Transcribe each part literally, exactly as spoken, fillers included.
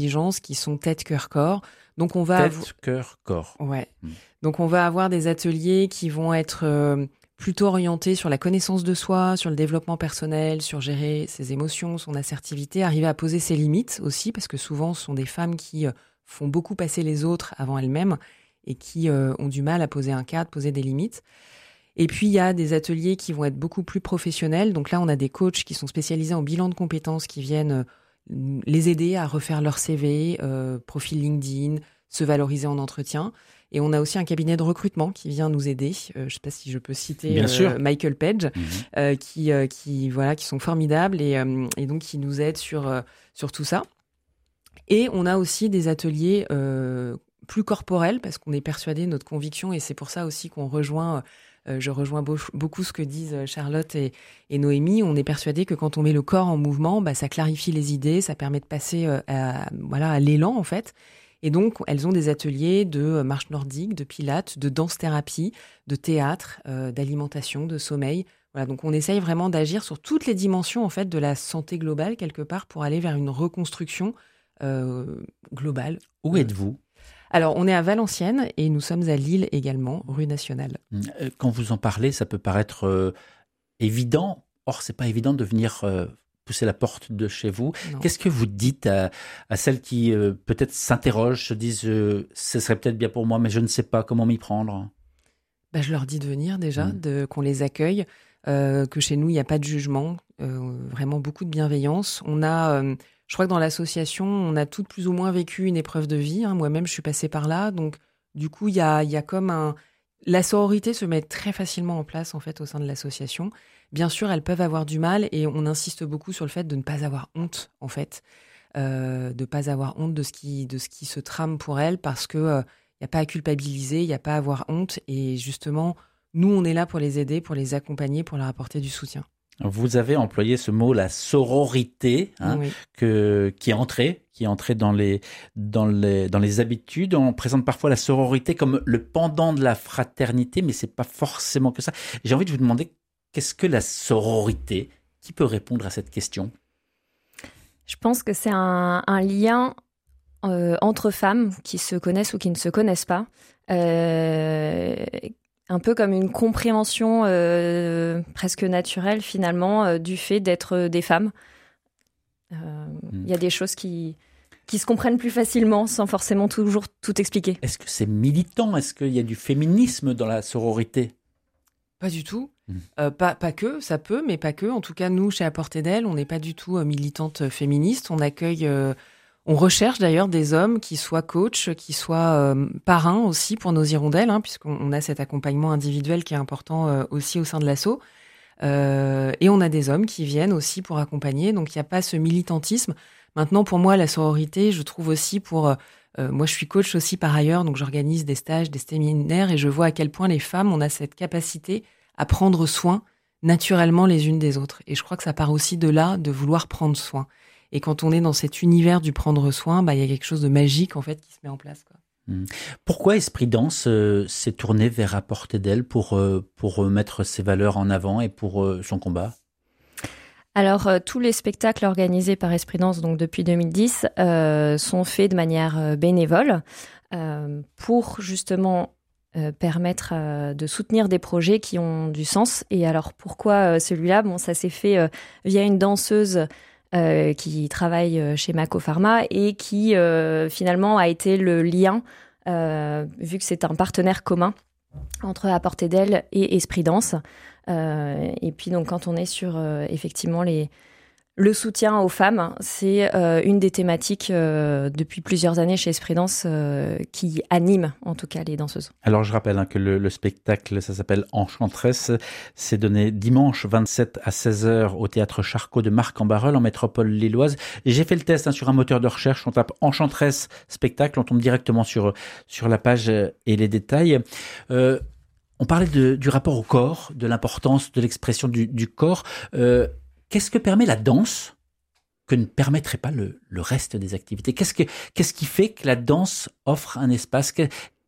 intelligence qui sont tête, cœur, corps. Donc on va Tête, avo- cœur, corps. ouais. Mm. Donc on va avoir des ateliers qui vont être euh, plutôt orientés sur la connaissance de soi, sur le développement personnel, sur gérer ses émotions, son assertivité, arriver à poser ses limites aussi, parce que souvent ce sont des femmes qui euh, font beaucoup passer les autres avant elles-mêmes et qui euh, ont du mal à poser un cadre, poser des limites. Et puis, il y a des ateliers qui vont être beaucoup plus professionnels. Donc là, on a des coachs qui sont spécialisés en bilan de compétences qui viennent euh, les aider à refaire leur C V, euh, profil LinkedIn, se valoriser en entretien. Et on a aussi un cabinet de recrutement qui vient nous aider. Euh, je ne sais pas si je peux citer Bien euh, sûr. Michael Page, Mhm. euh, qui, euh, qui, voilà, qui sont formidables et, euh, et donc qui nous aident sur, euh, sur tout ça. Et on a aussi des ateliers euh, plus corporels parce qu'on est persuadé, notre conviction, et c'est pour ça aussi qu'on rejoint, euh, je rejoins beau- beaucoup ce que disent Charlotte et, et Noémie. On est persuadé que quand on met le corps en mouvement, bah, ça clarifie les idées, ça permet de passer euh, à, voilà, à l'élan en fait. Et donc, elles ont des ateliers de marche nordique, de pilates, de danse-thérapie, de théâtre, euh, d'alimentation, de sommeil. Voilà, donc on essaye vraiment d'agir sur toutes les dimensions en fait de la santé globale quelque part pour aller vers une reconstruction euh, globale. Où êtes-vous ? Alors, on est à Valenciennes et nous sommes à Lille également, rue Nationale. Euh, Quand vous en parlez, ça peut paraître euh, évident. Or, c'est pas évident de venir euh, pousser la porte de chez vous. Non. Qu'est-ce que vous dites à, à celles qui euh, peut-être s'interrogent, se disent euh, ce serait peut-être bien pour moi, mais je ne sais pas comment m'y prendre. Bah, je leur dis de venir déjà, Mm. de, qu'on les accueille, euh, que chez nous, il n'y a pas de jugement, euh, vraiment beaucoup de bienveillance. On a, euh, je crois que dans l'association, on a toutes plus ou moins vécu une épreuve de vie. Hein. Moi-même, je suis passée par là. Donc, du coup, il y a, il y a comme un... La sororité se met très facilement en place, en fait, au sein de l'association. Bien sûr, elles peuvent avoir du mal et on insiste beaucoup sur le fait de ne pas avoir honte, en fait. Euh, de ne pas avoir honte de ce qui, de ce qui se trame pour elles parce que... euh, il n'y a pas à culpabiliser, il n'y a pas à avoir honte. Et justement, nous, on est là pour les aider, pour les accompagner, pour leur apporter du soutien. Vous avez employé ce mot, la sororité, hein, Oui. que, qui est entré, qui est entré dans les, dans les, dans les habitudes. On présente parfois la sororité comme le pendant de la fraternité, mais c'est pas forcément que ça. J'ai envie de vous demander, qu'est-ce que la sororité ? Qui peut répondre à cette question ? Je pense que c'est un, un lien euh, entre femmes qui se connaissent ou qui ne se connaissent pas. Euh, un peu comme une compréhension euh, presque naturelle finalement euh, du fait d'être des femmes. Il euh, Mm. y a des choses qui, qui se comprennent plus facilement sans forcément toujours tout expliquer. Est-ce que c'est militant ? Est-ce qu'il y a du féminisme dans la sororité ? Pas du tout. Mmh. Euh, pas, pas que, ça peut, mais pas que. En tout cas, nous, chez À Portée d'Elle, on n'est pas du tout euh, militante féministe. On accueille, euh, on recherche d'ailleurs des hommes qui soient coachs, qui soient euh, parrains aussi pour nos hirondelles, hein, puisqu'on on a cet accompagnement individuel qui est important euh, aussi au sein de l'asso. Euh, et on a des hommes qui viennent aussi pour accompagner. Donc, il n'y a pas ce militantisme. Maintenant, pour moi, la sororité, je trouve aussi pour... Euh, moi, je suis coach aussi par ailleurs, donc j'organise des stages, des séminaires, et je vois à quel point les femmes, on a cette capacité à prendre soin naturellement les unes des autres. Et je crois que ça part aussi de là, de vouloir prendre soin. Et quand on est dans cet univers du prendre soin, bah, il y a quelque chose de magique, en fait, qui se met en place, quoi. Pourquoi Esprit Danse euh, s'est tourné vers À Portée d'Elle pour, euh, pour mettre ses valeurs en avant et pour euh, son combat ? Alors, euh, tous les spectacles organisés par Esprit Danse, donc depuis deux mille dix, euh, sont faits de manière euh, bénévole euh, pour justement euh, permettre euh, de soutenir des projets qui ont du sens. Et alors, pourquoi euh, celui-là ? Bon, ça s'est fait euh, via une danseuse euh, qui travaille euh, chez Mako Pharma et qui euh, finalement a été le lien, euh, vu que c'est un partenaire commun entre À Portée d'Elle et Esprit Danse. Euh, et puis donc quand on est sur euh, effectivement les, le soutien aux femmes, c'est euh, une des thématiques euh, depuis plusieurs années chez Esprit Danse euh, qui anime en tout cas les danseuses. Alors je rappelle hein, que le, le spectacle, ça s'appelle Enchanteresse, c'est donné dimanche vingt-sept à seize heures au théâtre Charcot de Marc-en-Barœul en métropole lilloise. Et j'ai fait le test hein, sur un moteur de recherche, on tape Enchanteresse spectacle, on tombe directement sur, sur la page et les détails. Euh, on parlait de, du rapport au corps, de l'importance de l'expression du, du corps. Euh, qu'est-ce que permet la danse que ne permettrait pas le, le reste des activités ? Qu'est-ce, que, qu'est-ce qui fait que la danse offre un espace ?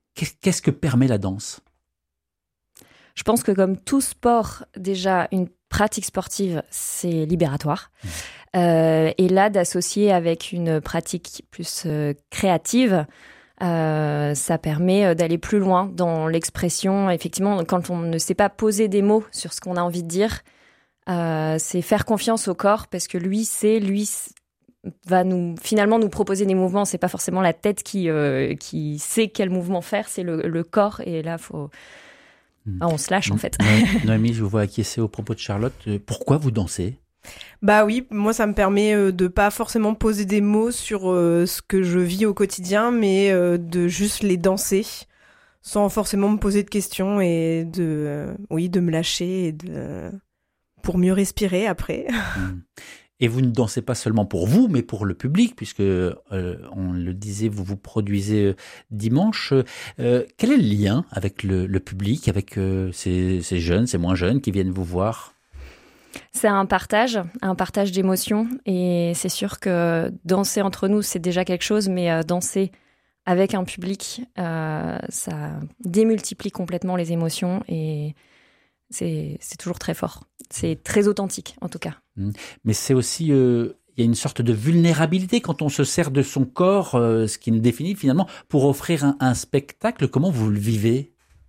Qu'est-ce que permet la danse ? Je pense que comme tout sport, déjà, une pratique sportive, c'est libératoire. Mmh. Euh, et là, d'associer avec une pratique plus euh, créative, euh, ça permet d'aller plus loin dans l'expression. Effectivement, quand on ne sait pas poser des mots sur ce qu'on a envie de dire, euh, c'est faire confiance au corps, parce que lui, c'est lui va nous finalement nous proposer des mouvements. C'est pas forcément la tête qui euh, qui sait quel mouvement faire, c'est le, le corps. Et là, faut ah, on se lâche en fait. Noémie, je vous vois acquiescer aux propos de Charlotte. Pourquoi vous dansez ? Bah oui, moi ça me permet euh, de pas forcément poser des mots sur euh, ce que je vis au quotidien, mais euh, de juste les danser sans forcément me poser de questions et de euh, oui de me lâcher et de euh, pour mieux respirer après. Et vous ne dansez pas seulement pour vous, mais pour le public, puisque euh, on le disait, vous vous produisez euh, dimanche. Euh, quel est le lien avec le, le public, avec euh, ces, ces jeunes, ces moins jeunes qui viennent vous voir ? C'est un partage, un partage d'émotions, et c'est sûr que danser entre nous, c'est déjà quelque chose, mais euh, danser avec un public, euh, ça démultiplie complètement les émotions, et c'est, c'est toujours très fort. C'est très authentique, en tout cas. Mais c'est aussi, euh, il y a une sorte de vulnérabilité quand on se sert de son corps, euh, ce qui nous définit finalement, pour offrir un, un spectacle. Comment vous le vivez ?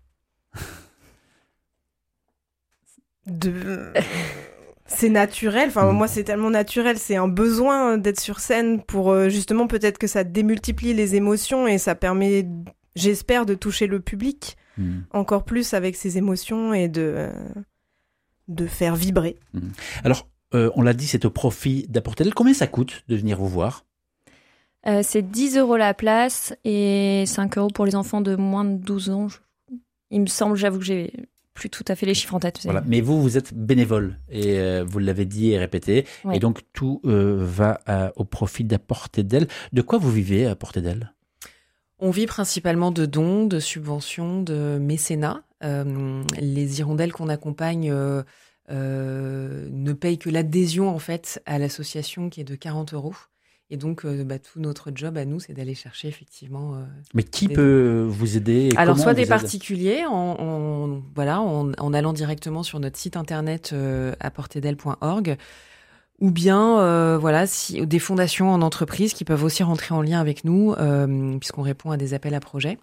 De... C'est naturel, enfin mmh. moi c'est tellement naturel, c'est un besoin d'être sur scène pour euh, justement peut-être que ça démultiplie les émotions et ça permet, j'espère, de toucher le public mmh. encore plus avec ses émotions et de, euh, de faire vibrer. Mmh. Alors, euh, on l'a dit, c'est au profit d'Apporter-d'elle. Combien ça coûte de venir vous voir ? euh, C'est dix euros la place et cinq euros pour les enfants de moins de douze ans. Il me semble, j'avoue que j'ai... plus tout à fait les chiffres en tête. Voilà. Mais vous, vous êtes bénévole et euh, vous l'avez dit et répété. Oui. Et donc, tout euh, va à, au profit d'Apporter-d'elle. De quoi vous vivez à Apporter-d'elle ? On vit principalement de dons, de subventions, de mécénat. Euh, les hirondelles qu'on accompagne euh, euh, ne payent que l'adhésion en fait à l'association qui est de quarante euros. Et donc, euh, bah, tout notre job à nous, c'est d'aller chercher effectivement. Euh, Mais qui peut vous aider et Alors, comment soit des aide particuliers, en, en voilà, en, en allant directement sur notre site internet euh, apporterdelle point org, ou bien euh, voilà, si des fondations en entreprise qui peuvent aussi rentrer en lien avec nous, euh, puisqu'on répond à des appels à projets.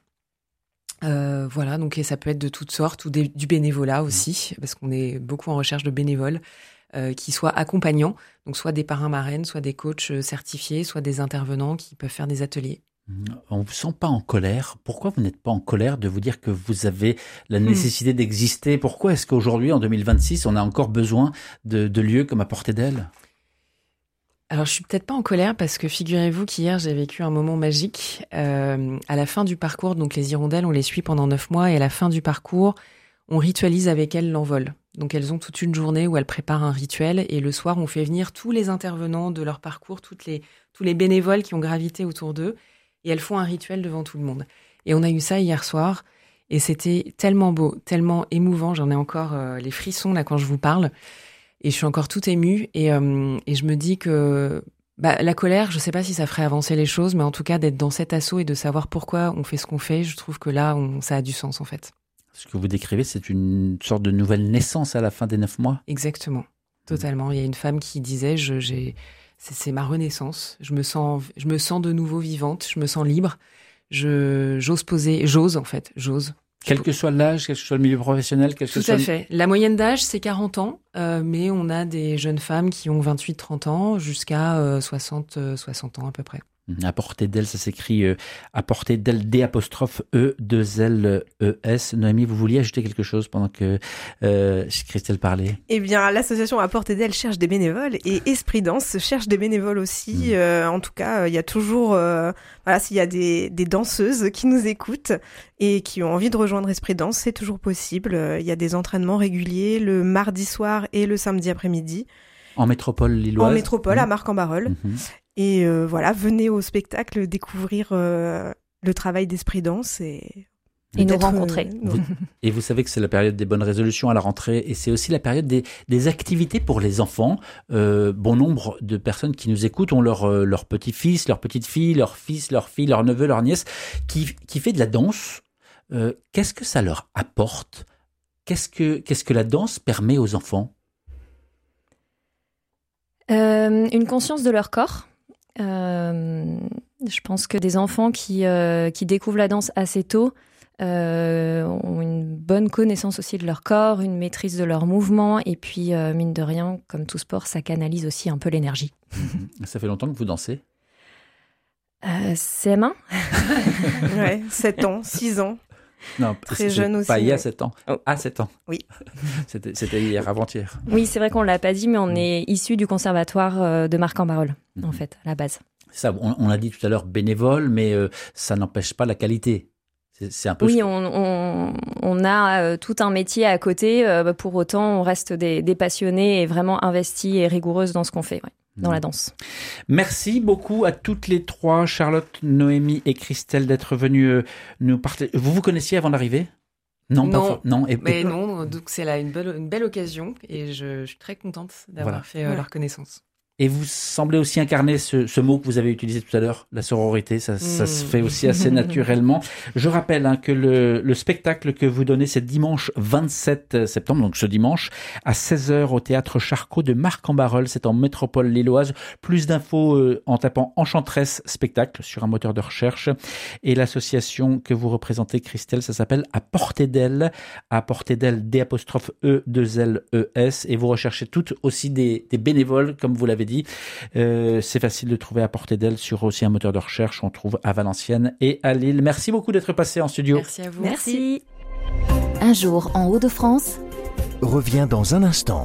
Euh, voilà, donc et ça peut être de toutes sortes, ou des, du bénévolat aussi, parce qu'on est beaucoup en recherche de bénévoles. Euh, qui soient accompagnants, donc soit des parrains-marraines, soit des coachs certifiés, soit des intervenants qui peuvent faire des ateliers. On ne vous sent pas en colère. Pourquoi vous n'êtes pas en colère de vous dire que vous avez la nécessité mmh. d'exister ? Pourquoi est-ce qu'aujourd'hui, en deux mille vingt-six, on a encore besoin de, de lieux comme Apporter-d'elle ? Alors, je suis peut-être pas en colère parce que figurez-vous qu'hier, j'ai vécu un moment magique. Euh, à la fin du parcours, donc les hirondelles, on les suit pendant neuf mois et à la fin du parcours, on ritualise avec elles l'envol. Donc elles ont toute une journée où elles préparent un rituel et le soir on fait venir tous les intervenants de leur parcours, toutes les, tous les bénévoles qui ont gravité autour d'eux et elles font un rituel devant tout le monde. Et on a eu ça hier soir et c'était tellement beau, tellement émouvant, j'en ai encore euh, les frissons là quand je vous parle et je suis encore toute émue et, euh, et je me dis que bah, la colère, je sais pas si ça ferait avancer les choses, mais en tout cas d'être dans cet assaut et de savoir pourquoi on fait ce qu'on fait, je trouve que là on, ça a du sens en fait. Ce que vous décrivez, c'est une sorte de nouvelle naissance à la fin des neuf mois ? Exactement, totalement. Il y a une femme qui disait, je, j'ai, c'est, c'est ma renaissance. Je me sens, je me sens de nouveau vivante, je me sens libre. Je, j'ose poser, j'ose en fait, j'ose. Quel que soit l'âge, quel que soit le milieu professionnel, quel que Tout soit... à fait. La moyenne d'âge, c'est quarante ans, euh, mais on a des jeunes femmes qui ont vingt-huit trente ans jusqu'à euh, soixante, soixante ans à peu près. Apporter-d'elle, ça s'écrit euh, Apporter-d'elle, D apostrophe E, deux L, E, S. Noémie, vous vouliez ajouter quelque chose pendant que euh, Christelle parlait ? Eh bien, l'association Apporter-d'elle cherche des bénévoles et Esprit Danse cherche des bénévoles aussi. Mmh. Euh, en tout cas, il y a toujours, euh, voilà, s'il y a des, des danseuses qui nous écoutent et qui ont envie de rejoindre Esprit Danse, c'est toujours possible. Il y a des entraînements réguliers le mardi soir et le samedi après-midi. En métropole lilloise ? En métropole, mmh. à Marc-en-Barœul. Mmh. Et euh, voilà, venez au spectacle découvrir euh, le travail d'Esprit Danse et, et nous rencontrer. Euh, vous, et vous savez que c'est la période des bonnes résolutions à la rentrée et c'est aussi la période des, des activités pour les enfants. Euh, bon nombre de personnes qui nous écoutent ont leur, euh, leur petit-fils, leur petite-fille, leur fils, leur fille, leur neveu, leur nièce qui, qui fait de la danse. Euh, qu'est-ce que ça leur apporte ? Qu'est-ce que, qu'est-ce que la danse permet aux enfants ? euh, Une conscience de leur corps. Euh, je pense que des enfants qui, euh, qui découvrent la danse assez tôt euh, ont une bonne connaissance aussi de leur corps, une maîtrise de leurs mouvements, et puis euh, mine de rien, comme tout sport, ça canalise aussi un peu l'énergie. Ça fait longtemps que vous dansez ? euh, C M un Ouais, sept ans, six ans. Non, très c'est, jeune c'est aussi. Pas il y a ouais. sept ans. Oh. À sept ans. Oui. C'était, c'était hier, avant-hier. Oui, c'est vrai qu'on ne l'a pas dit, mais on mmh. est issu du conservatoire de Marc-en-Barœul, mmh. en fait, à la base. Ça, on, on l'a dit tout à l'heure, bénévole, mais euh, ça n'empêche pas la qualité. C'est, c'est un peu. Oui, ce... on, on, on a euh, tout un métier à côté. Euh, pour autant, on reste des, des passionnés et vraiment investis et rigoureuses dans ce qu'on fait, ouais, dans mmh. la danse. Merci beaucoup à toutes les trois, Charlotte, Noémie et Christelle, d'être venues euh, nous partager. Vous vous connaissiez avant d'arriver ? Non, non, pas non, et, mais et... non, donc c'est là une belle, une belle occasion et je, je suis très contente d'avoir voilà. fait euh, ouais. leur connaissance. Et vous semblez aussi incarner ce, ce mot que vous avez utilisé tout à l'heure, la sororité, ça, mmh. ça se fait aussi assez naturellement. Je rappelle hein, que le, le spectacle que vous donnez, c'est dimanche vingt-sept septembre, donc ce dimanche, à seize heures au Théâtre Charcot de Marc-en-Barœul, c'est en métropole lilloise. Plus d'infos euh, en tapant Enchantresse spectacle sur un moteur de recherche. Et l'association que vous représentez, Christelle, ça s'appelle À Portée d'elle, À Portée d'elle, D apostrophe E, deux L, E, S. Et vous recherchez toutes aussi des, des bénévoles, comme vous l'avez dit. Euh, c'est facile de trouver À Portée d'elle sur aussi un moteur de recherche. On trouve à Valenciennes et à Lille. Merci beaucoup d'être passé en studio. Merci à vous. Merci. Un jour en Hauts-de-France revient dans un instant.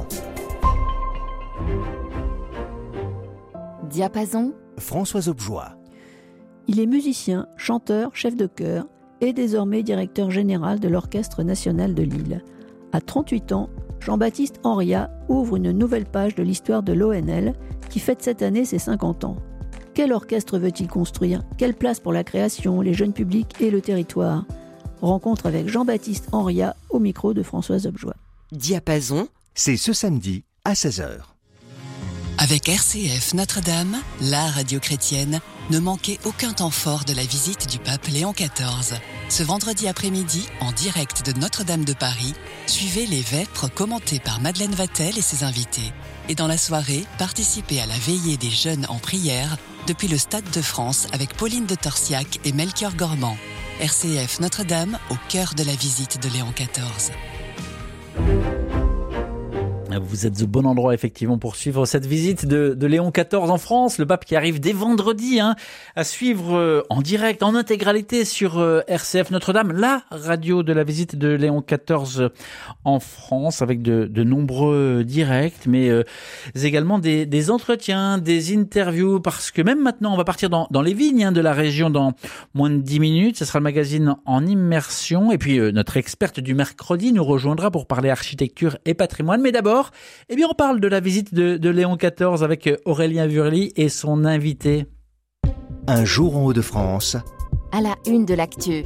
Diapason, Françoise Objoie. Il est musicien, chanteur, chef de chœur et désormais directeur général de l'Orchestre national de Lille. À trente-huit ans, Jean-Baptiste Henriat ouvre une nouvelle page de l'histoire de l'O N L qui fête cette année ses cinquante ans. Quel orchestre veut-il construire ? Quelle place pour la création, les jeunes publics et le territoire ? Rencontre avec Jean-Baptiste Henriat au micro de Françoise Objoie. Diapason, c'est ce samedi à seize heures. Avec R C F Notre-Dame, la radio chrétienne, ne manquez aucun temps fort de la visite du pape Léon quatorze. Ce vendredi après-midi, en direct de Notre-Dame de Paris, suivez les vêpres commentées par Madeleine Vatel et ses invités. Et dans la soirée, participez à la veillée des jeunes en prière depuis le Stade de France avec Pauline de Torsiac et Melchior Gormand. R C F Notre-Dame au cœur de la visite de Léon quatorze. Vous êtes au bon endroit effectivement pour suivre cette visite de, de Léon quatorze en France, le pape qui arrive dès vendredi hein, à suivre euh, en direct, en intégralité sur euh, R C F Notre-Dame, la radio de la visite de Léon quatorze en France, avec de, de nombreux directs, mais euh, également des, des entretiens, des interviews, parce que même maintenant on va partir dans, dans les vignes hein, de la région dans moins de dix minutes, ce sera le magazine En Immersion, et puis euh, notre experte du mercredi nous rejoindra pour parler architecture et patrimoine, mais d'abord Eh bien, on parle de la visite de, de Léon quatorze avec Aurélien Wurli et son invité. Un jour en Hauts-de-France. À la une de l'actu.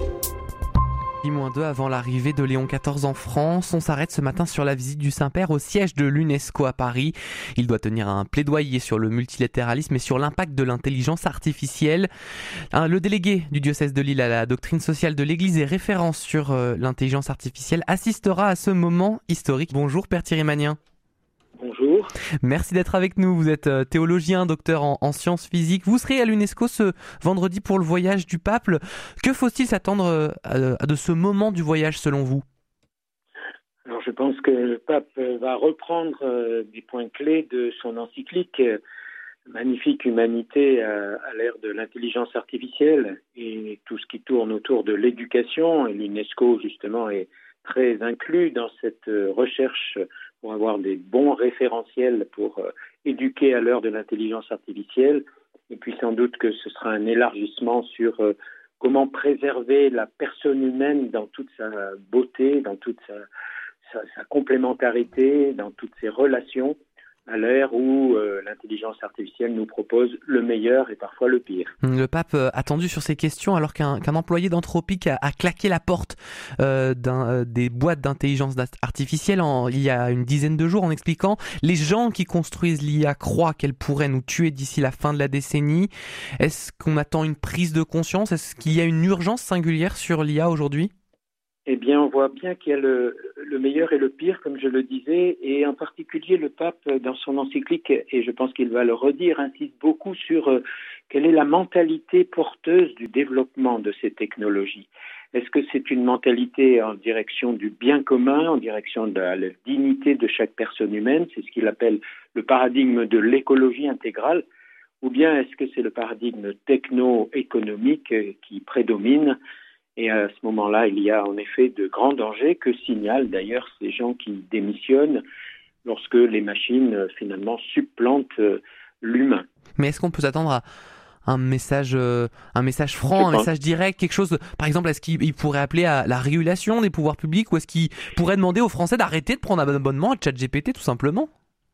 moins deux avant l'arrivée de Léon quatorze en France, on s'arrête ce matin sur la visite du Saint-Père au siège de l'UNESCO à Paris. Il doit tenir un plaidoyer sur le multilatéralisme et sur l'impact de l'intelligence artificielle. Le délégué du diocèse de Lille à la doctrine sociale de l'Église et référence sur l'intelligence artificielle assistera à ce moment historique. Bonjour Père Thierry Magnin. Bonjour. Merci d'être avec nous. Vous êtes théologien, docteur en, en sciences physiques. Vous serez à l'UNESCO ce vendredi pour le voyage du pape. Que faut-il s'attendre à, à de ce moment du voyage selon vous ? Alors je pense que le pape va reprendre euh, des points clés de son encyclique euh, Magnifique humanité à, à l'ère de l'intelligence artificielle et tout ce qui tourne autour de l'éducation. Et l'UNESCO justement est très inclus dans cette euh, recherche pour avoir des bons référentiels pour euh, éduquer à l'heure de l'intelligence artificielle. Et puis sans doute que ce sera un élargissement sur euh, comment préserver la personne humaine dans toute sa beauté, dans toute sa, sa, sa complémentarité, dans toutes ses relations, à l'ère où euh, l'intelligence artificielle nous propose le meilleur et parfois le pire. Le pape euh, attendu sur ces questions alors qu'un, qu'un employé d'Anthropic a, a claqué la porte euh, d'un, euh, des boîtes d'intelligence artificielle en, il y a une dizaine de jours en expliquant les gens qui construisent l'I A croient qu'elle pourrait nous tuer d'ici la fin de la décennie. Est-ce qu'on attend une prise de conscience ? Est-ce qu'il y a une urgence singulière sur l'I A aujourd'hui ? Eh bien, on voit bien qu'il y a le, le meilleur et le pire, comme je le disais, et en particulier le pape, dans son encyclique, et je pense qu'il va le redire, insiste beaucoup sur euh, quelle est la mentalité porteuse du développement de ces technologies. Est-ce que c'est une mentalité en direction du bien commun, en direction de la, la dignité de chaque personne humaine, c'est ce qu'il appelle le paradigme de l'écologie intégrale, ou bien est-ce que c'est le paradigme techno-économique qui prédomine? Et à ce moment-là, il y a en effet de grands dangers que signalent d'ailleurs ces gens qui démissionnent lorsque les machines finalement supplantent l'humain. Mais est-ce qu'on peut s'attendre à un message, euh, un message franc, un message direct, quelque chose, par exemple, est-ce qu'il pourrait appeler à la régulation des pouvoirs publics ou est-ce qu'il pourrait demander aux Français d'arrêter de prendre un abonnement à ChatGPT tout simplement ?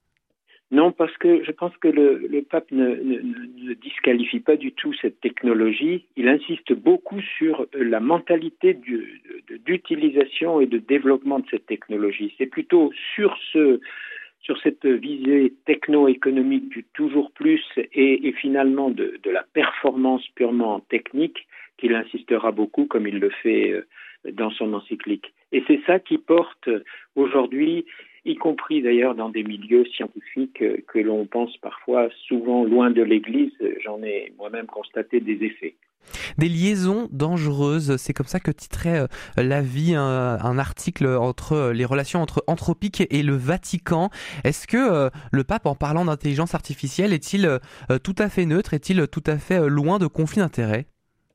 Non, parce que je pense que le, le pape ne, ne, ne disqualifie pas du tout cette technologie. Il insiste beaucoup sur la mentalité du, de, d'utilisation et de développement de cette technologie. C'est plutôt sur ce, sur cette visée techno-économique du toujours plus et, et finalement de, de la performance purement technique qu'il insistera beaucoup, comme il le fait dans son encyclique. Et c'est ça qui porte aujourd'hui, y compris d'ailleurs dans des milieux scientifiques que l'on pense parfois souvent loin de l'Église. J'en ai moi-même constaté des effets. Des liaisons dangereuses, c'est comme ça que titrait euh, La Vie, un, un article entre euh, les relations entre Anthropique et le Vatican. Est-ce que euh, le pape, en parlant d'intelligence artificielle, est-il euh, tout à fait neutre, est-il tout à fait euh, loin de conflits d'intérêts ?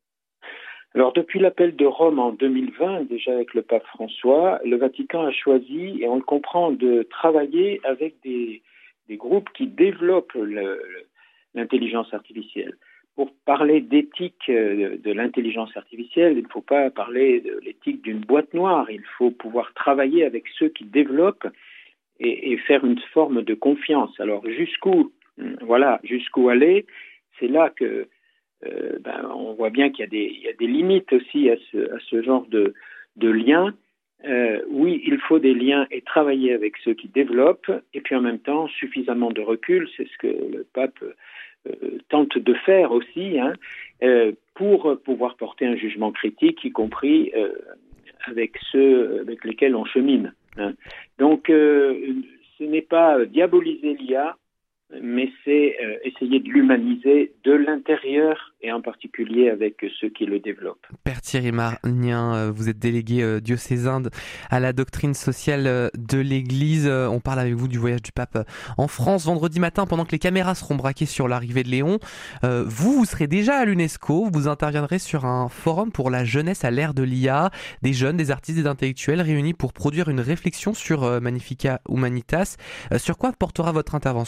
Alors, depuis l'appel de Rome en deux mille vingt, déjà avec le pape François, le Vatican a choisi, et on le comprend, de travailler avec des, des groupes qui développent le, l'intelligence artificielle. Pour parler d'éthique de, de l'intelligence artificielle, il ne faut pas parler de l'éthique d'une boîte noire. Il faut pouvoir travailler avec ceux qui développent et, et faire une forme de confiance. Alors, jusqu'où, voilà, jusqu'où aller, c'est là que Euh, ben, on voit bien qu'il y a des, il y a des limites aussi à ce, à ce genre de, de liens. Euh, oui, il faut des liens et travailler avec ceux qui développent, et puis en même temps, suffisamment de recul, c'est ce que le pape euh, tente de faire aussi, hein, euh, pour pouvoir porter un jugement critique, y compris euh, avec ceux avec lesquels on chemine. Hein. Donc, euh, ce n'est pas diaboliser l'I A, mais c'est euh, essayer de l'humaniser de l'intérieur et en particulier avec ceux qui le développent. Père Thierry Marnien, vous êtes délégué euh, diocésain à la doctrine sociale de l'Église. On parle avec vous du voyage du pape en France vendredi matin pendant que les caméras seront braquées sur l'arrivée de Léon. Euh, vous, vous serez déjà à l'UNESCO, vous interviendrez sur un forum pour la jeunesse à l'ère de l'I A, des jeunes, des artistes et d'intellectuels réunis pour produire une réflexion sur euh, Magnificat Humanitas. Euh, sur quoi portera votre intervention ?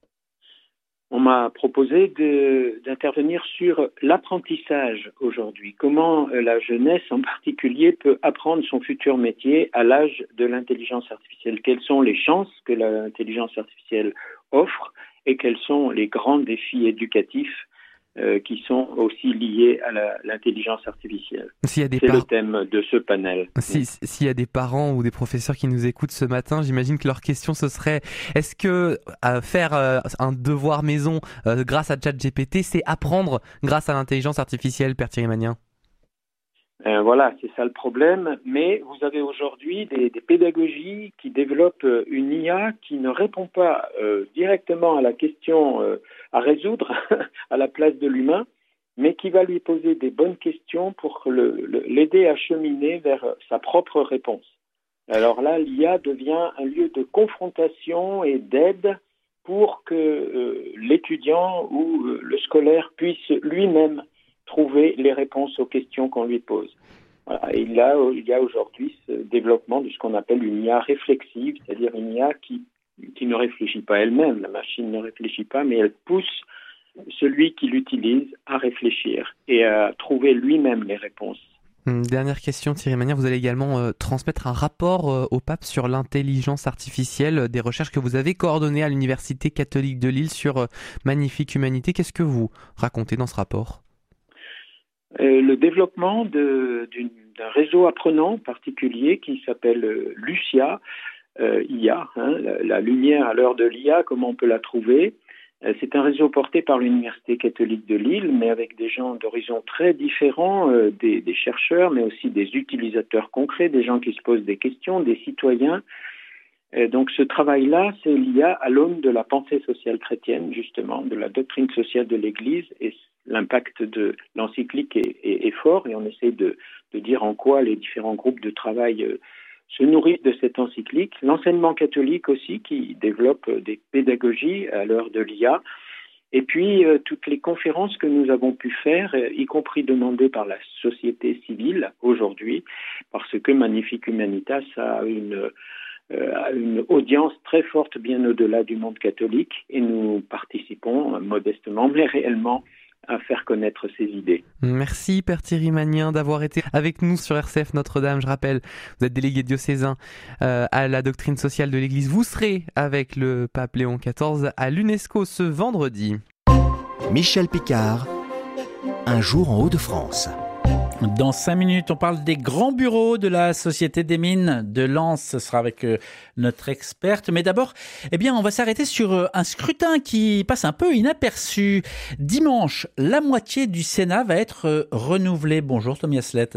On m'a proposé de, d'intervenir sur l'apprentissage aujourd'hui. Comment la jeunesse en particulier peut apprendre son futur métier à l'âge de l'intelligence artificielle. Quelles sont les chances que l'intelligence artificielle offre et quels sont les grands défis éducatifs euh, qui sont aussi liés à la, l'intelligence artificielle. S'il y a des C'est par... le thème de ce panel. Si, s'il y a des parents ou des professeurs qui nous écoutent ce matin, j'imagine que leur question ce serait est-ce que euh, faire euh, un devoir maison euh, grâce à ChatGPT, c'est apprendre grâce à l'intelligence artificielle, Père Thierry Marnien ? Euh, voilà, c'est ça le problème. Mais vous avez aujourd'hui des, des pédagogies qui développent une I A qui ne répond pas euh, directement à la question euh, à résoudre à la place de l'humain, mais qui va lui poser des bonnes questions pour le, le, l'aider à cheminer vers sa propre réponse. Alors là, l'I A devient un lieu de confrontation et d'aide pour que euh, l'étudiant ou euh, le scolaire puisse lui-même trouver les réponses aux questions qu'on lui pose. Voilà. Et là, il y a aujourd'hui ce développement de ce qu'on appelle une I A réflexive, c'est-à-dire une I A qui, qui ne réfléchit pas elle-même. La machine ne réfléchit pas, mais elle pousse celui qui l'utilise à réfléchir et à trouver lui-même les réponses. Une dernière question, Thierry Marnien. Vous allez également euh, transmettre un rapport euh, au pape sur l'intelligence artificielle, euh, des recherches que vous avez coordonnées à l'Université catholique de Lille sur euh, Magnifique Humanité. Qu'est-ce que vous racontez dans ce rapport ? Euh, le développement de, d'une, d'un réseau apprenant particulier qui s'appelle euh, Lucia, euh, I A, hein, la, la lumière à l'heure de l'I A, comment on peut la trouver. C'est un réseau porté par l'Université catholique de Lille, mais avec des gens d'horizons très différents, euh, des, des chercheurs, mais aussi des utilisateurs concrets, des gens qui se posent des questions, des citoyens. Et donc ce travail-là, c'est lié à l'aune de la pensée sociale chrétienne, justement, de la doctrine sociale de l'Église, et l'impact de l'encyclique est, est, est fort, et on essaie de, de dire en quoi les différents groupes de travail euh, se nourrissent de cette encyclique. L'enseignement catholique aussi, qui développe des pédagogies à l'heure de l'I A. Et puis, euh, toutes les conférences que nous avons pu faire, euh, y compris demandées par la société civile aujourd'hui, parce que Magnifique Humanitas a une, euh, a une audience très forte bien au-delà du monde catholique, et nous participons euh, modestement, mais réellement, à faire connaître ses idées. Merci Père Thierry Magnin d'avoir été avec nous sur R C F Notre-Dame. Je rappelle, vous êtes délégué diocésain euh, à la doctrine sociale de l'Église. Vous serez avec le pape Léon quatorze à l'UNESCO ce vendredi. Michel Picard, un jour en Hauts-de-France. Dans cinq minutes, on parle des grands bureaux de la Société des mines de Lens. Ce sera avec euh, notre experte. Mais d'abord, eh bien, on va s'arrêter sur euh, un scrutin qui passe un peu inaperçu. Dimanche, la moitié du Sénat va être euh, renouvelée. Bonjour, Thomas Yaslett.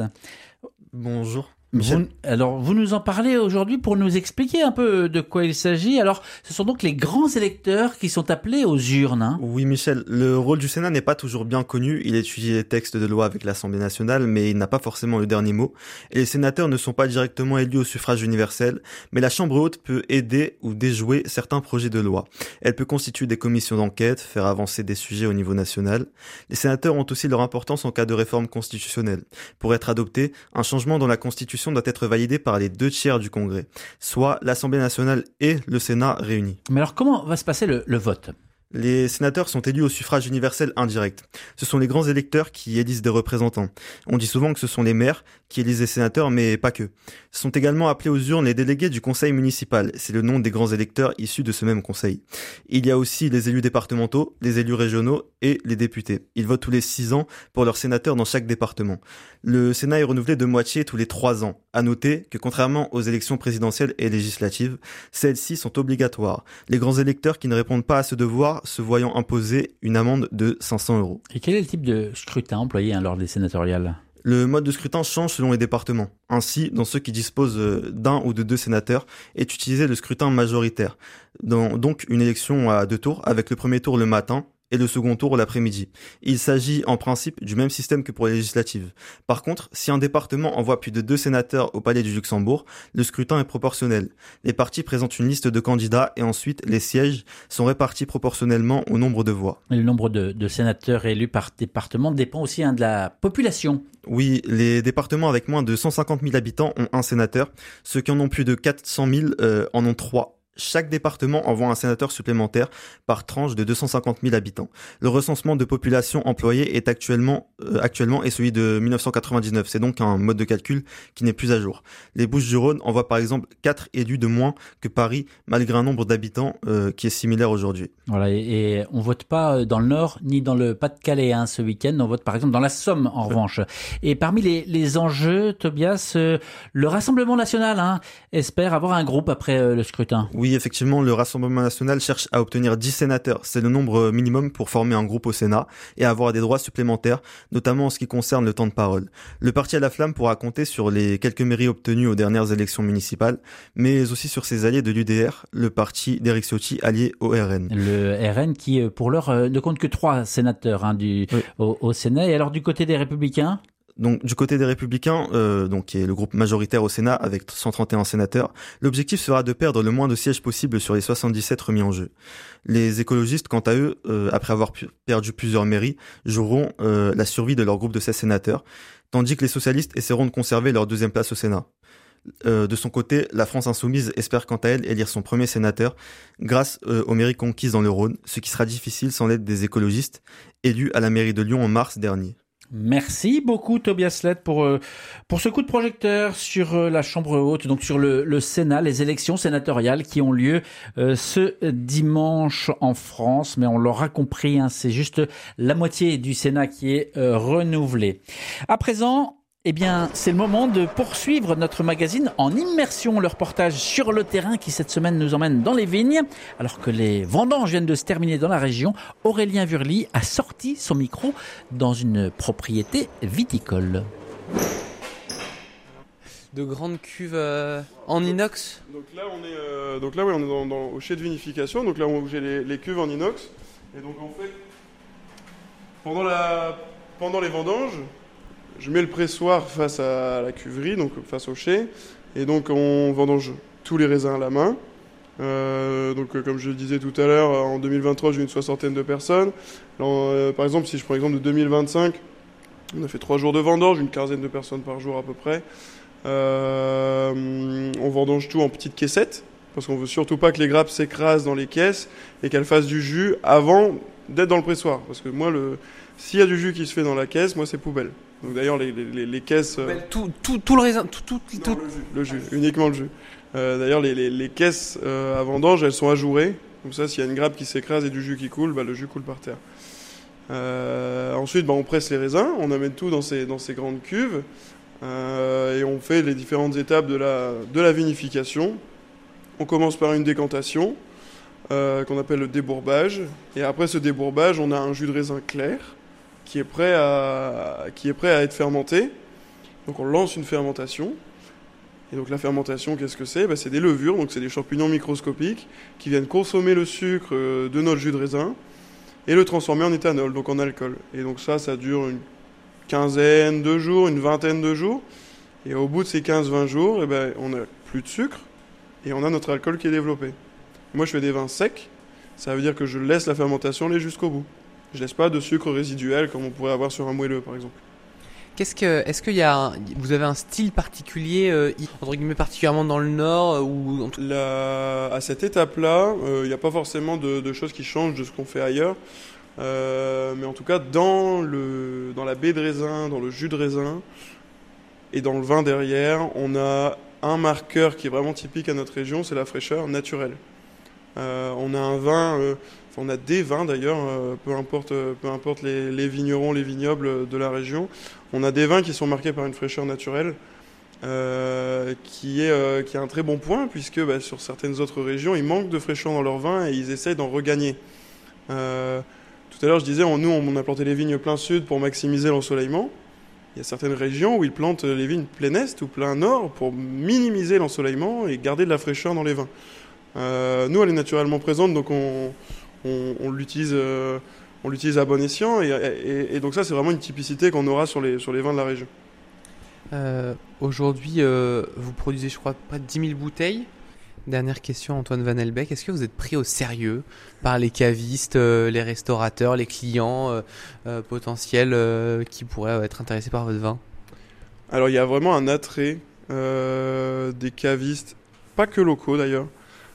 Bonjour. Vous, alors, vous nous en parlez aujourd'hui pour nous expliquer un peu de quoi il s'agit. Alors, ce sont donc les grands électeurs qui sont appelés aux urnes. Hein. Oui, Michel. Le rôle du Sénat n'est pas toujours bien connu. Il étudie les textes de loi avec l'Assemblée nationale, mais il n'a pas forcément le dernier mot. Et les sénateurs ne sont pas directement élus au suffrage universel, mais la Chambre haute peut aider ou déjouer certains projets de loi. Elle peut constituer des commissions d'enquête, faire avancer des sujets au niveau national. Les sénateurs ont aussi leur importance en cas de réforme constitutionnelle. Pour être adopté, un changement dans la Constitution doit être validé par les deux tiers du Congrès, soit l'Assemblée nationale et le Sénat réunis. Mais alors comment va se passer le, le vote ? Les sénateurs sont élus au suffrage universel indirect. Ce sont les grands électeurs qui élisent des représentants. On dit souvent que ce sont les maires qui élisent les sénateurs, mais pas que. Ce sont également appelés aux urnes les délégués du conseil municipal. C'est le nom des grands électeurs issus de ce même conseil. Il y a aussi les élus départementaux, les élus régionaux et les députés. Ils votent tous les six ans pour leurs sénateurs dans chaque département. Le Sénat est renouvelé de moitié tous les trois ans. À noter que contrairement aux élections présidentielles et législatives, celles-ci sont obligatoires. Les grands électeurs qui ne répondent pas à ce devoir se voyant imposer une amende de cinq cents euros. Et quel est le type de scrutin employé hein, lors des sénatoriales ? Le mode de scrutin change selon les départements. Ainsi, dans ceux qui disposent d'un ou de deux sénateurs, est utilisé le scrutin majoritaire. Dans, donc une élection à deux tours, avec le premier tour le matin et le second tour l'après-midi. Il s'agit en principe du même système que pour les législatives. Par contre, si un département envoie plus de deux sénateurs au Palais du Luxembourg, le scrutin est proportionnel. Les partis présentent une liste de candidats et ensuite les sièges sont répartis proportionnellement au nombre de voix. Et le nombre de, de sénateurs élus par département dépend aussi hein, de la population. Oui, les départements avec moins de cent cinquante mille habitants ont un sénateur. Ceux qui en ont plus de quatre cent mille euh, en ont trois. Chaque département envoie un sénateur supplémentaire par tranche de deux cent cinquante mille habitants. Le recensement de population employée est actuellement, euh, actuellement est celui de mille neuf cent quatre-vingt-dix-neuf. C'est donc un mode de calcul qui n'est plus à jour. Les Bouches-du-Rhône envoient par exemple quatre élus de moins que Paris, malgré un nombre d'habitants euh, qui est similaire aujourd'hui. Voilà, et, et on vote pas dans le Nord ni dans le Pas-de-Calais hein, ce week-end. On vote par exemple dans la Somme en ouais. revanche. Et parmi les, les enjeux, Tobias, euh, le Rassemblement national hein, espère avoir un groupe après euh, le scrutin. Oui, effectivement, le Rassemblement national cherche à obtenir dix sénateurs. C'est le nombre minimum pour former un groupe au Sénat et avoir des droits supplémentaires, notamment en ce qui concerne le temps de parole. Le parti à la flamme pourra compter sur les quelques mairies obtenues aux dernières élections municipales, mais aussi sur ses alliés de l'U D R, le parti d'Éric Ciotti allié au R N. Le R N qui, pour l'heure, ne compte que trois sénateurs hein, du, oui. au, au Sénat. Et alors, du côté des Républicains ? Donc du côté des Républicains, euh, donc qui est le groupe majoritaire au Sénat avec cent trente et un sénateurs, l'objectif sera de perdre le moins de sièges possible sur les soixante-dix-sept remis en jeu. Les écologistes, quant à eux, euh, après avoir pu- perdu plusieurs mairies, joueront euh, la survie de leur groupe de seize sénateurs, tandis que les socialistes essaieront de conserver leur deuxième place au Sénat. Euh, de son côté, la France insoumise espère quant à elle élire son premier sénateur grâce euh, aux mairies conquises dans le Rhône, ce qui sera difficile sans l'aide des écologistes, élus à la mairie de Lyon en mars dernier. Merci beaucoup Tobias Lett pour euh, pour ce coup de projecteur sur euh, la Chambre haute, donc sur le, le Sénat, les élections sénatoriales qui ont lieu euh, ce dimanche en France. Mais on l'aura compris, hein, c'est juste la moitié du Sénat qui est euh, renouvelé. À présent, Eh bien, c'est le moment de poursuivre notre magazine en immersion, le reportage sur le terrain qui cette semaine nous emmène dans les vignes. Alors que les vendanges viennent de se terminer dans la région, Aurélien Wurli a sorti son micro dans une propriété viticole. De grandes cuves euh, en inox. Donc là, on est, euh, donc là, oui, on est dans, dans, au chai de vinification. Donc là, on, j'ai les, les cuves en inox. Et donc en fait, pendant, la, pendant les vendanges, je mets le pressoir face à la cuverie, donc face au chai, et donc on vendange tous les raisins à la main. Euh, donc comme je le disais tout à l'heure, en deux mille vingt-trois, j'ai eu une soixantaine de personnes. Alors, euh, par exemple, si je prends l'exemple de deux mille vingt-cinq, on a fait trois jours de vendange, une quinzaine de personnes par jour à peu près. Euh, on vendange tout en petites caissettes, parce qu'on veut surtout pas que les grappes s'écrasent dans les caisses et qu'elles fassent du jus avant d'être dans le pressoir. Parce que moi, le, s'il y a du jus qui se fait dans la caisse, moi c'est poubelle. Donc d'ailleurs les, les, les caisses... Euh... Tout, tout, tout le raisin, tout, tout, non, tout... Le, jus, le jus, uniquement le jus. Euh, d'ailleurs les, les, les caisses euh, à vendange, elles sont ajourées. Comme ça, s'il y a une grappe qui s'écrase et du jus qui coule, bah, le jus coule par terre. Euh, ensuite, bah, on presse les raisins, on amène tout dans ces, dans ces grandes cuves euh, et on fait les différentes étapes de la, de la vinification. On commence par une décantation euh, qu'on appelle le débourbage. Et après ce débourbage, on a un jus de raisin clair qui est prêt à, qui est prêt à être fermenté. Donc on lance une fermentation. Et donc la fermentation, qu'est-ce que c'est ? Ben, c'est des levures, donc c'est des champignons microscopiques qui viennent consommer le sucre de notre jus de raisin et le transformer en éthanol, donc en alcool. Et donc ça, ça dure une quinzaine de jours, une vingtaine de jours. Et au bout de ces quinze à vingt jours, eh ben, on n'a plus de sucre et on a notre alcool qui est développé. Moi, je fais des vins secs. Ça veut dire que je laisse la fermentation aller jusqu'au bout. Je laisse pas de sucre résiduel comme on pourrait avoir sur un moelleux, par exemple. Qu'est-ce que, est-ce qu'il y a, un, vous avez un style particulier, euh, entre guillemets particulièrement dans le Nord euh, ou La, à cette étape-là, il euh, n'y a pas forcément de, de choses qui changent de ce qu'on fait ailleurs, euh, mais en tout cas dans le, dans la baie de raisin, dans le jus de raisin et dans le vin derrière, on a un marqueur qui est vraiment typique à notre région, c'est la fraîcheur naturelle. Euh, on a un vin, euh, on a des vins d'ailleurs, euh, peu importe, peu importe les, les vignerons, les vignobles de la région, on a des vins qui sont marqués par une fraîcheur naturelle, euh, qui est euh, qui est un très bon point puisque bah, sur certaines autres régions, ils manquent de fraîcheur dans leurs vins et ils essayent d'en regagner. Euh, tout à l'heure, je disais, on, nous, on a planté les vignes plein sud pour maximiser l'ensoleillement. Il y a certaines régions où ils plantent les vignes plein est ou plein nord pour minimiser l'ensoleillement et garder de la fraîcheur dans les vins. Euh, nous, elle est naturellement présente, donc on, on, on l'utilise, euh, on l'utilise à bon escient, et, et, et donc ça, c'est vraiment une typicité qu'on aura sur les, sur les vins de la région. Euh, aujourd'hui, euh, vous produisez, je crois, près de dix mille bouteilles. Dernière question, Antoine Van Elbeck, est-ce que vous êtes pris au sérieux par les cavistes, euh, les restaurateurs, les clients euh, euh, potentiels euh, qui pourraient être intéressés par votre vin ? Alors, il y a vraiment un attrait euh, des cavistes, pas que locaux d'ailleurs,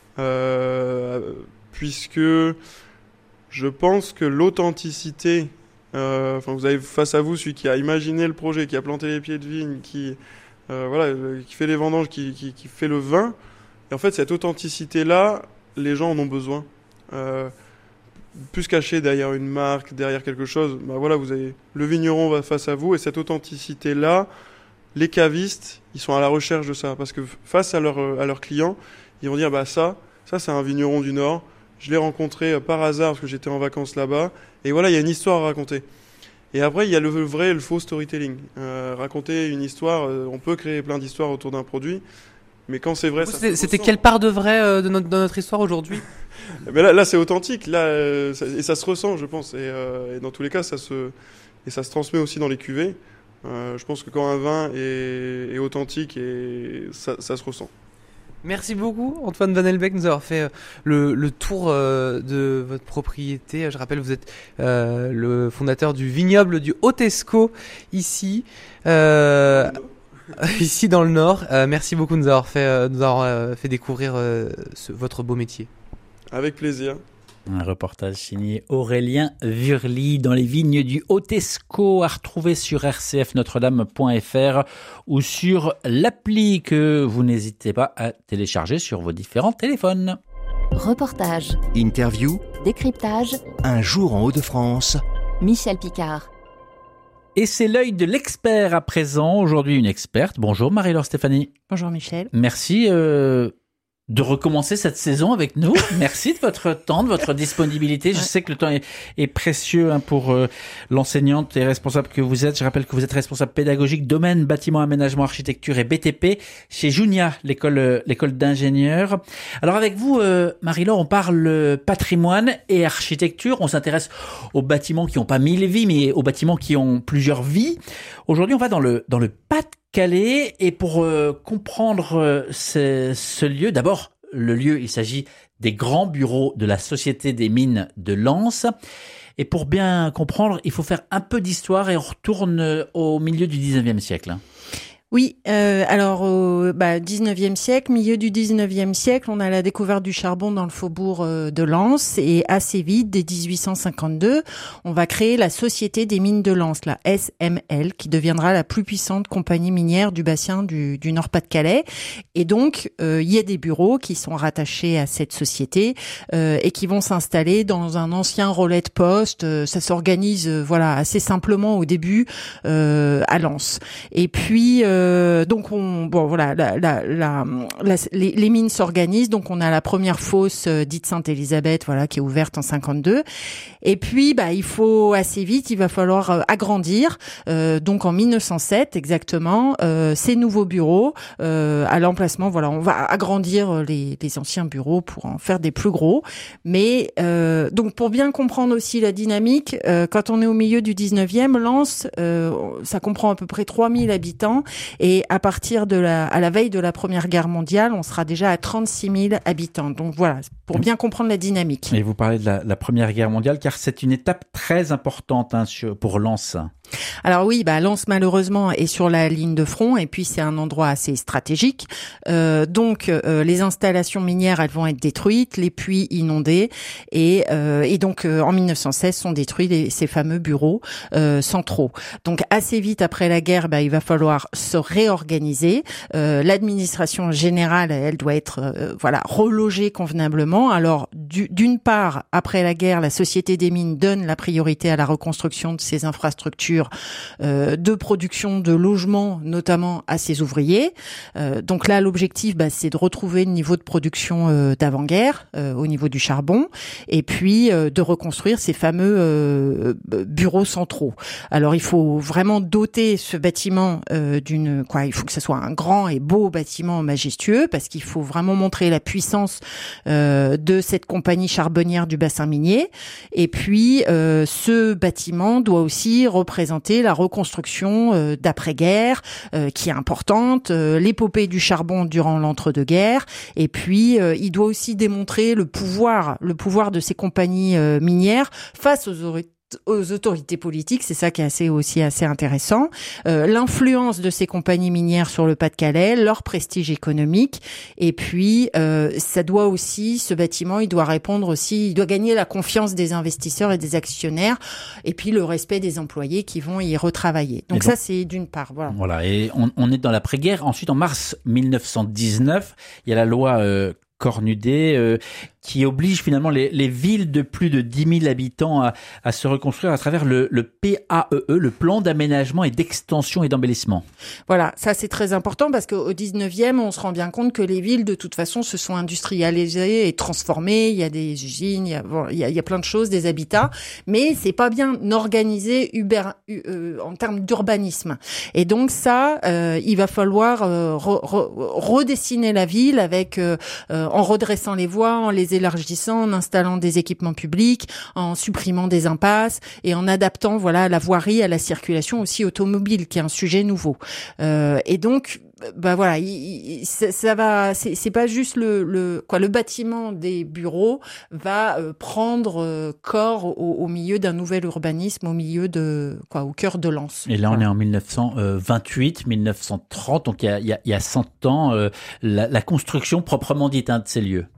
Euh, puisque je pense que l'authenticité, euh, enfin vous avez face à vous celui qui a imaginé le projet, qui a planté les pieds de vigne, qui euh, voilà, qui fait les vendanges, qui, qui, qui fait le vin. Et en fait, cette authenticité-là, les gens en ont besoin. Euh, plus caché derrière une marque, derrière quelque chose, bah voilà, vous avez le vigneron va face à vous, et cette authenticité-là, les cavistes, ils sont à la recherche de ça, parce que face à leurs à leurs clients, ils vont dire bah ça. Ça, c'est un vigneron du Nord. Je l'ai rencontré par hasard parce que j'étais en vacances là-bas. Et voilà, il y a une histoire à raconter. Et après, il y a le vrai et le faux storytelling. Euh, raconter une histoire, euh, on peut créer plein d'histoires autour d'un produit. Mais quand c'est vrai, Vous, ça c'était, c'était quelle part de vrai euh, de, notre, de notre histoire aujourd'hui ? Mais là, là, c'est authentique. Là, euh, ça, et ça se ressent, je pense. Et, euh, et dans tous les cas, ça se, et ça se transmet aussi dans les cuvées. Euh, je pense que quand un vin est, est authentique, et ça, ça se ressent. Merci beaucoup Antoine Van Elbeck de nous avoir fait le, le tour euh, de votre propriété. Je rappelle, vous êtes euh, le fondateur du vignoble du Haut-Escaut ici, euh, ici dans le Nord. Euh, merci beaucoup de nous avoir fait, euh, nous avoir, euh, fait découvrir euh, ce, votre beau métier. Avec plaisir. Un reportage signé Aurélien Wurli dans les vignes du Haut-Escaut, à retrouver sur r c f notre dame point f r ou sur l'appli que vous n'hésitez pas à télécharger sur vos différents téléphones. Reportage, interview, décryptage, un jour en Hauts-de-France. Michel Picard. Et c'est l'œil de l'expert à présent. Aujourd'hui, une experte. Bonjour Marie-Laure Stéphanie. Bonjour Michel. Merci euh, de recommencer cette saison avec nous. Merci de votre temps, de votre disponibilité. Je ouais. sais que le temps est, est précieux hein, pour euh, l'enseignante et responsable que vous êtes. Je rappelle que vous êtes responsable pédagogique domaine bâtiment, aménagement, architecture et B T P chez Junia, l'école euh, l'école d'ingénieurs. Alors avec vous, euh, Marie-Laure, on parle patrimoine et architecture. On s'intéresse aux bâtiments qui n'ont pas mille vies, mais aux bâtiments qui ont plusieurs vies. Aujourd'hui, on va dans le dans le Pas-de-Calais et pour euh, comprendre euh, ce, ce lieu, d'abord le lieu, il s'agit des grands bureaux de la Société des mines de Lens. Et pour bien comprendre, il faut faire un peu d'histoire et on retourne au milieu du dix-neuvième siècle. Oui, euh, alors au bah, dix-neuvième siècle, milieu du dix-neuvième siècle, on a la découverte du charbon dans le faubourg euh, de Lens et assez vite, dès dix-huit cent cinquante-deux, on va créer la Société des mines de Lens, la S M L, qui deviendra la plus puissante compagnie minière du bassin du, du Nord-Pas-de-Calais. Et donc, euh, il y a des bureaux qui sont rattachés à cette société euh, et qui vont s'installer dans un ancien relais de poste. Euh, ça s'organise euh, voilà assez simplement au début euh, à Lens. Et puis euh, Euh, donc on bon voilà la, la, la, la, les, les mines s'organisent, donc on a la première fosse euh, dite Sainte-Élisabeth voilà qui est ouverte en cinquante-deux et puis bah il faut assez vite il va falloir euh, agrandir euh, donc en mille neuf cent sept exactement euh, ces nouveaux bureaux euh, à l'emplacement voilà on va agrandir les, les anciens bureaux pour en faire des plus gros mais euh, donc pour bien comprendre aussi la dynamique euh, quand on est au milieu du dix-neuvième, Lens euh, ça comprend à peu près trois mille habitants. Et à partir de la, à la veille de la Première Guerre mondiale, on sera déjà à trente-six mille habitants. Donc voilà, pour bien comprendre la dynamique. Et vous parlez de la, la Première Guerre mondiale, car c'est une étape très importante hein, pour Lens. Alors oui, bah Lens malheureusement est sur la ligne de front et puis c'est un endroit assez stratégique. Euh, donc euh, les installations minières elles vont être détruites, les puits inondés et, euh, et donc euh, en mille neuf cent seize sont détruits les, ces fameux bureaux euh, centraux. Donc assez vite après la guerre, bah il va falloir se réorganiser. Euh, l'administration générale elle doit être euh, voilà relogée convenablement. Alors du, d'une part après la guerre, la Société des mines donne la priorité à la reconstruction de ces infrastructures Euh, de production de logements, notamment à ses ouvriers. Euh, donc là, l'objectif, bah, c'est de retrouver le niveau de production euh, d'avant-guerre euh, au niveau du charbon, et puis euh, de reconstruire ces fameux euh, bureaux centraux. Alors, il faut vraiment doter ce bâtiment euh, d'une quoi. Il faut que ce soit un grand et beau bâtiment majestueux, parce qu'il faut vraiment montrer la puissance euh, de cette compagnie charbonnière du bassin minier. Et puis, euh, ce bâtiment doit aussi représenter la reconstruction euh, d'après-guerre euh, qui est importante, euh, l'épopée du charbon durant l'entre-deux-guerres, et puis euh, il doit aussi démontrer le pouvoir, le pouvoir de ces compagnies euh, minières face aux autorités aux autorités politiques, c'est ça qui est assez aussi assez intéressant. Euh, l'influence de ces compagnies minières sur le Pas-de-Calais, leur prestige économique, et puis euh, ça doit aussi, ce bâtiment, il doit répondre aussi, il doit gagner la confiance des investisseurs et des actionnaires, et puis le respect des employés qui vont y retravailler. Donc, donc ça, c'est d'une part. Voilà. Voilà. Et on, on est dans l'après-guerre. Ensuite, en mars mille neuf cent dix-neuf, il y a la loi euh, Cornudet euh, qui oblige finalement les, les villes de plus de dix mille habitants à, à se reconstruire à travers le, le P A E E, le plan d'aménagement et d'extension et d'embellissement. Voilà, ça c'est très important parce qu'au dix-neuvième, on se rend bien compte que les villes de toute façon se sont industrialisées et transformées. Il y a des usines, il y a, bon, il y a, il y a plein de choses, des habitats, mais c'est pas bien organisé uber, euh, en termes d'urbanisme. Et donc ça, euh, il va falloir euh, re, re, redessiner la ville avec euh, euh, en redressant les voies, en les élargissant, en installant des équipements publics, en supprimant des impasses et en adaptant voilà la voirie à la circulation aussi automobile, qui est un sujet nouveau. Euh, et donc bah voilà, il, il, ça, ça va, c'est, c'est pas juste le, le quoi, le bâtiment des bureaux va euh, prendre euh, corps au, au milieu d'un nouvel urbanisme, au milieu de quoi, au cœur de Lens. Et là, voilà. On est en mille neuf cent vingt-huit, mille neuf cent trente, donc il y a, il y a, il y a cent ans, euh, la, la construction proprement dite hein, de ces lieux.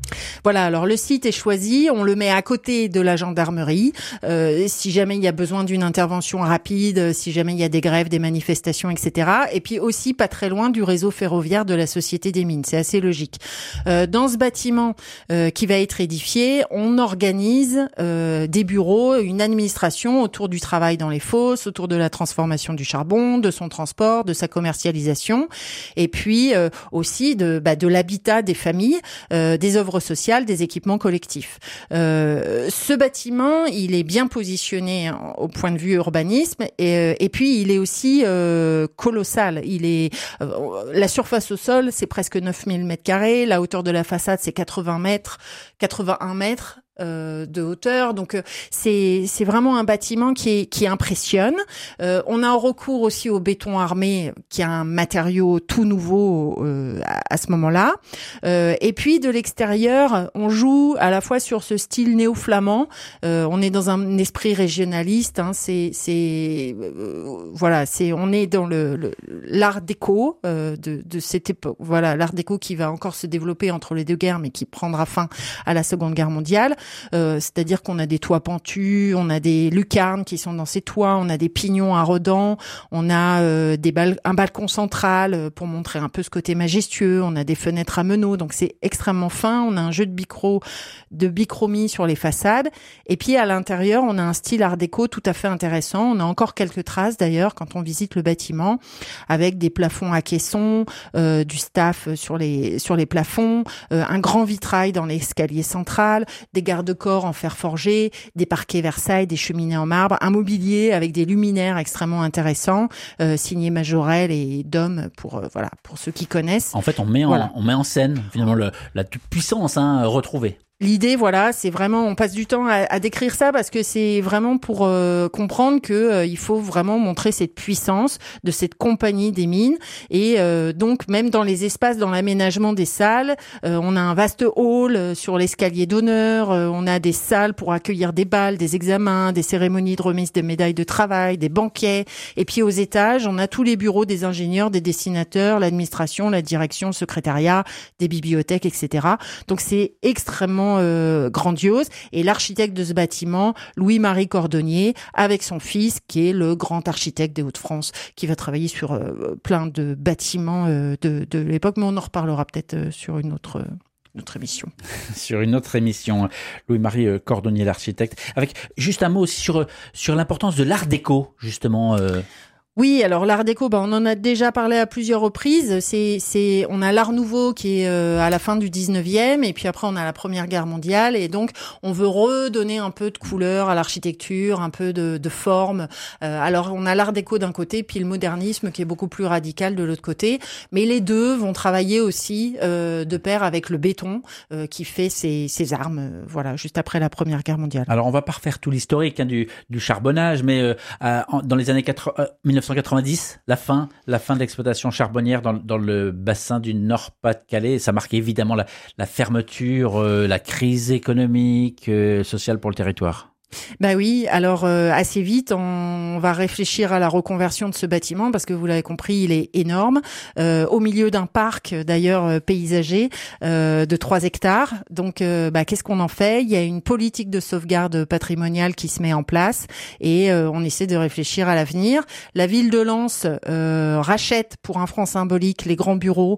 Voilà, alors le site est choisi, on le met à côté de la gendarmerie. Euh, si jamais il y a besoin d'une intervention rapide, si jamais il y a des grèves, des manifestations, et cetera. Et puis aussi pas très loin du réseau ferroviaire de la Société des Mines. C'est assez logique. Euh, dans ce bâtiment euh, qui va être édifié, on organise euh, des bureaux, une administration autour du travail dans les fosses, autour de la transformation du charbon, de son transport, de sa commercialisation, et puis euh, aussi de, bah, de l'habitat des familles, euh, des œuvres sociales, des équipements collectifs. Euh, ce bâtiment, il est bien positionné au point de vue urbanisme et, et puis il est aussi euh, colossal. Il est euh, la surface au sol, c'est presque neuf mille mètres carrés. La hauteur de la façade, c'est quatre-vingts mètres, quatre-vingt-un mètres. Euh, de hauteur, donc euh, c'est c'est vraiment un bâtiment qui est qui impressionne. Euh, on a un recours aussi au béton armé, qui est un matériau tout nouveau euh, à, à ce moment-là. Euh, et puis de l'extérieur, on joue à la fois sur ce style néo-flamand. Euh, on est dans un esprit régionaliste. Hein, c'est c'est euh, voilà, c'est on est dans le, le l'art déco euh, de de cette époque. Voilà, l'art déco qui va encore se développer entre les deux guerres, mais qui prendra fin à la Seconde Guerre mondiale. Euh, c'est-à-dire qu'on a des toits pentus, on a des lucarnes qui sont dans ces toits, on a des pignons à redans, on a euh, des bal- un balcon central pour montrer un peu ce côté majestueux, on a des fenêtres à meneaux, donc c'est extrêmement fin, on a un jeu de bicro, de bichromie sur les façades, et puis à l'intérieur, on a un style art déco tout à fait intéressant, on a encore quelques traces d'ailleurs quand on visite le bâtiment, avec des plafonds à caissons, euh, du staff sur les sur les plafonds, euh, un grand vitrail dans l'escalier central, des garde-corps en fer forgé, des parquets Versailles, des cheminées en marbre, un mobilier avec des luminaires extrêmement intéressants, euh, signé Majorel et Dom pour euh, voilà pour ceux qui connaissent. En fait, on met en, voilà. on met en scène finalement le, la puissance hein, retrouvée. L'idée, voilà, c'est vraiment, on passe du temps à, à décrire ça parce que c'est vraiment pour euh, comprendre que euh, il faut vraiment montrer cette puissance de cette compagnie des mines. Et euh, donc, même dans les espaces, dans l'aménagement des salles, euh, on a un vaste hall euh, sur l'escalier d'honneur. Euh, on a des salles pour accueillir des bals, des examens, des cérémonies de remise de médailles de travail, des banquets. Et puis aux étages, on a tous les bureaux des ingénieurs, des dessinateurs, l'administration, la direction, le secrétariat, des bibliothèques, et cetera. Donc c'est extrêmement Euh, grandiose, et l'architecte de ce bâtiment, Louis-Marie Cordonnier, avec son fils qui est le grand architecte des Hauts-de-France, qui va travailler sur euh, plein de bâtiments euh, de, de l'époque, mais on en reparlera peut-être euh, sur une autre euh, notre émission. Sur une autre émission, Louis-Marie Cordonnier, l'architecte, avec juste un mot aussi sur sur l'importance de l'art déco, justement. Euh... Oui, alors l'art déco, bah, on en a déjà parlé à plusieurs reprises. C'est, c'est, on a l'art nouveau qui est euh, à la fin du dix-neuvième, et puis après on a la Première Guerre mondiale, et donc on veut redonner un peu de couleur à l'architecture, un peu de, de forme. Euh, alors on a l'art déco d'un côté, puis le modernisme qui est beaucoup plus radical de l'autre côté, mais les deux vont travailler aussi euh, de pair avec le béton euh, qui fait ses, ses armes. Euh, voilà, juste après la Première Guerre mondiale. Alors on va pas refaire tout l'historique hein, du, du charbonnage, mais euh, dans les années quatre-vingts, mille neuf cent quatre-vingt-dix, la fin, la fin de l'exploitation charbonnière dans, dans le bassin du Nord-Pas-de-Calais. Ça marquait évidemment la, la fermeture, euh, la crise économique, euh, sociale pour le territoire. Bah oui, alors euh, assez vite, on va réfléchir à la reconversion de ce bâtiment parce que vous l'avez compris, il est énorme, euh, au milieu d'un parc d'ailleurs euh, paysager euh, de trois hectares. Donc, euh, bah, qu'est-ce qu'on en fait ? Il y a une politique de sauvegarde patrimoniale qui se met en place et euh, on essaie de réfléchir à l'avenir. La ville de Lens euh, rachète pour un franc symbolique les grands bureaux,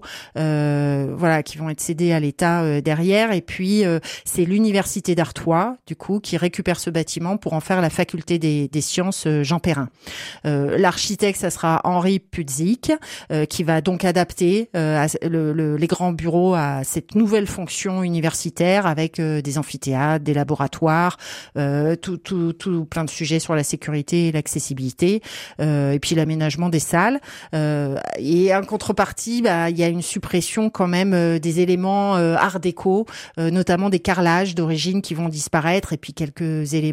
euh, voilà, qui vont être cédés à l'État euh, derrière. Et puis euh, c'est l'université d'Artois, du coup, qui récupère ce bâtiment pour en faire la faculté des, des sciences Jean Perrin. Euh, l'architecte, ça sera Henri Pudzik, euh, qui va donc adapter euh, le, le, les grands bureaux à cette nouvelle fonction universitaire avec euh, des amphithéâtres, des laboratoires, euh, tout, tout, tout plein de sujets sur la sécurité et l'accessibilité, euh, et puis l'aménagement des salles. Euh, et en contrepartie, bah, il y a une suppression quand même euh, des éléments euh, art déco, euh, notamment des carrelages d'origine qui vont disparaître, et puis quelques éléments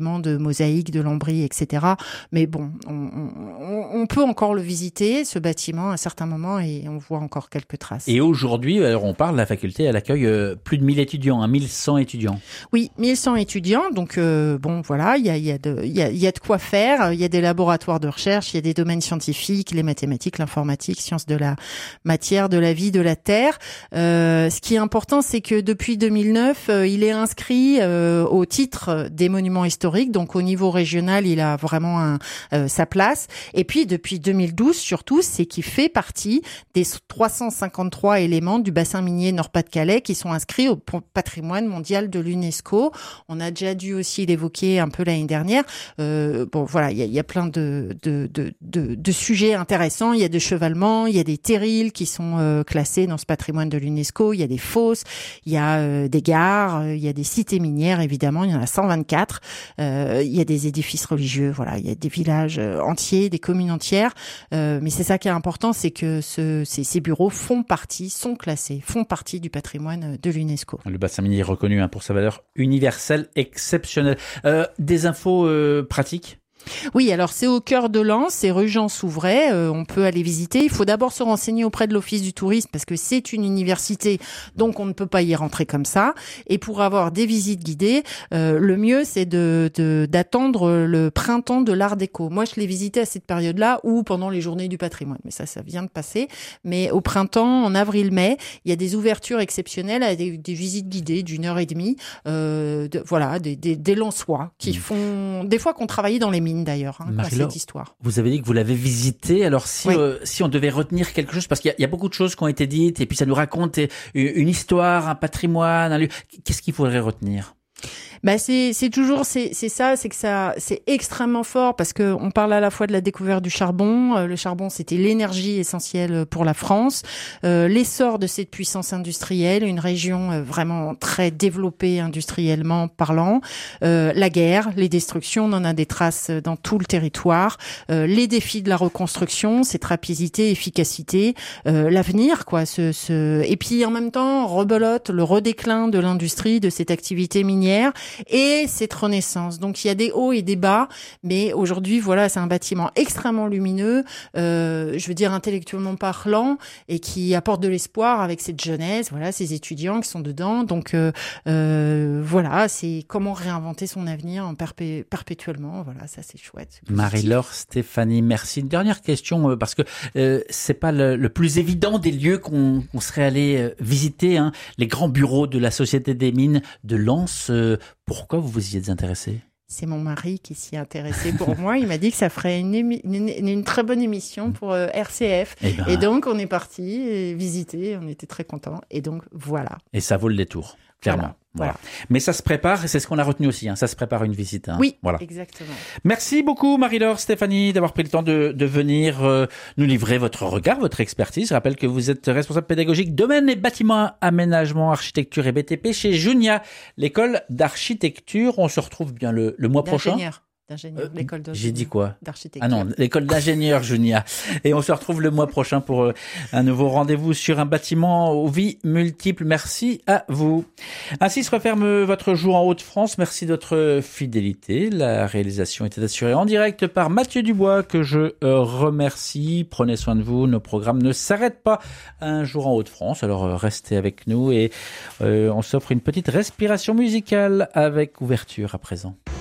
éléments de mosaïque, de lambris, et cetera. Mais bon, on, on, on peut encore le visiter, ce bâtiment, à un certain moment, et on voit encore quelques traces. Et aujourd'hui, alors on parle, la faculté, elle accueille euh, plus de mille étudiants, hein, mille cent étudiants. Oui, mille cent étudiants. Donc euh, bon, voilà, il y a, il y a de, il y a, il y a de quoi faire. Il y a des laboratoires de recherche, il y a des domaines scientifiques, les mathématiques, l'informatique, sciences de la matière, de la vie, de la terre. Euh, ce qui est important, c'est que depuis deux mille neuf, euh, il est inscrit euh, au titre des monuments historiques. Donc au niveau régional, il a vraiment un, euh, sa place. Et puis depuis deux mille douze, surtout, c'est qu'il fait partie des trois cent cinquante-trois éléments du bassin minier Nord-Pas-de-Calais qui sont inscrits au patrimoine mondial de l'UNESCO. On a déjà dû aussi l'évoquer un peu l'année dernière. Euh, bon, voilà, il y a, y a plein de, de, de, de, de sujets intéressants. Il y a des chevalements, il y a des terrils qui sont euh, classés dans ce patrimoine de l'UNESCO. Il y a des fosses, il y a euh, des gares, il y a des cités minières, évidemment. Il y en a cent vingt-quatre. Euh, il y a des édifices religieux. Voilà, il y a des villages entiers, des communes entières. Euh, mais c'est ça qui est important, c'est que ce, ces, ces bureaux font partie, sont classés, font partie du patrimoine de l'UNESCO. Le bassin minier est reconnu hein, pour sa valeur universelle exceptionnelle. Euh, des infos euh, pratiques ? Oui, alors c'est au cœur de Lens, c'est rue Jean Souvray, euh, on peut aller visiter. Il faut d'abord se renseigner auprès de l'Office du tourisme parce que c'est une université, donc on ne peut pas y rentrer comme ça. Et pour avoir des visites guidées, euh, le mieux c'est de, de d'attendre le printemps de l'Art déco. Moi, je l'ai visité à cette période-là ou pendant les journées du patrimoine, mais ça, ça vient de passer. Mais au printemps, en avril-mai, il y a des ouvertures exceptionnelles avec des, des visites guidées d'une heure et demie. Euh, de, voilà, des, des, des Lensois qui font des fois qu'on travaillait dans les mines. D'ailleurs, hein, dans cette histoire. Vous avez dit que vous l'avez visité. Alors, si oui. euh, si on devait retenir quelque chose, parce qu'il y a, il y a beaucoup de choses qui ont été dites, et puis ça nous raconte une, une histoire, un patrimoine, un lieu. Qu'est-ce qu'il faudrait retenir ? Bah c'est c'est toujours c'est c'est ça, c'est que ça c'est extrêmement fort parce que on parle à la fois de la découverte du charbon. Euh, le charbon, c'était l'énergie essentielle pour la France, euh, l'essor de cette puissance industrielle, une région euh, vraiment très développée industriellement parlant, euh, la guerre, les destructions, on en a des traces dans tout le territoire, euh, les défis de la reconstruction, cette rapidité, efficacité, euh, l'avenir quoi, ce ce et puis en même temps rebelote le redéclin de l'industrie, de cette activité minière. Et cette renaissance. Donc il y a des hauts et des bas, mais aujourd'hui voilà, c'est un bâtiment extrêmement lumineux, euh, je veux dire intellectuellement parlant, et qui apporte de l'espoir avec cette jeunesse, voilà, ces étudiants qui sont dedans. Donc euh, euh, voilà, c'est comment réinventer son avenir en perpé- perpétuellement. Voilà, ça c'est chouette. C'est Marie-Laure Stéphanie, merci. Une dernière question parce que euh, c'est pas le, le plus évident des lieux qu'on, qu'on serait allé visiter, hein, les grands bureaux de la Société des mines de Lens. Euh, Pourquoi vous vous y êtes intéressé ? C'est mon mari qui s'y est intéressé pour moi. Il m'a dit que ça ferait une, émi- une, une très bonne émission pour euh, R C F. Eh ben... Et donc, on est parti visiter. On était très contents. Et donc, voilà. Et ça vaut le détour, clairement. Voilà. Voilà. Mais ça se prépare, et c'est ce qu'on a retenu aussi, hein. Ça se prépare une visite. Hein. Oui, voilà. Exactement. Merci beaucoup Marie-Laure Stéphanie d'avoir pris le temps de, de venir euh, nous livrer votre regard, votre expertise. Je rappelle que vous êtes responsable pédagogique domaine et bâtiment, aménagement, architecture et B T P chez Junia, l'école d'architecture. On se retrouve bien le, le mois prochain. D'ingénieur. D'ingénieur, Euh, l'école de J'ai dit quoi ? D'architecture. Ah non, l'école d'ingénieur Junia. Et on se retrouve le mois prochain pour euh, un nouveau rendez-vous sur un bâtiment aux vies multiples. Merci à vous. Ainsi se referme votre jour en Hauts-de-France. Merci de votre fidélité. La réalisation était assurée en direct par Mathieu Dubois, que je euh, remercie. Prenez soin de vous. Nos programmes ne s'arrêtent pas. Un jour en Hauts-de-France. Alors euh, restez avec nous et euh, on s'offre une petite respiration musicale avec ouverture à présent.